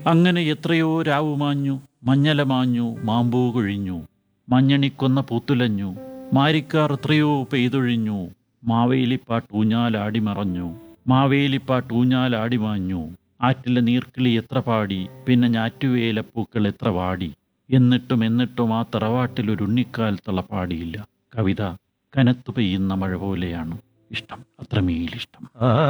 അങ്ങനെ എത്രയോ രാവുമാഞ്ഞു, മഞ്ഞലമാഞ്ഞു, മാമ്പൂ കൊഴിഞ്ഞു, മഞ്ഞണിക്കൊന്ന പൂത്തുലഞ്ഞു, മാരിക്കാർ എത്രയോ പെയ്തൊഴിഞ്ഞു, മാവേലിപ്പാട്ടൂഞ്ഞാലാടിമറഞ്ഞു, മാവേലിപ്പാട്ടൂഞ്ഞാലാടിമാഞ്ഞു, ആറ്റിലെ നീർക്കിളി എത്ര പാടി, പിന്നെ ഞാറ്റുവേലപ്പൂക്കൾ എത്ര വാടി, എന്നിട്ടും ആ തറവാട്ടിലൊരുണ്ണിക്കാൽ തളപ്പാടിയില്ല. കവിത കനത്തു പെയ്യുന്ന മഴ പോലെയാണ്. ഇഷ്ടം, അത്രമേലിഷ്ടം.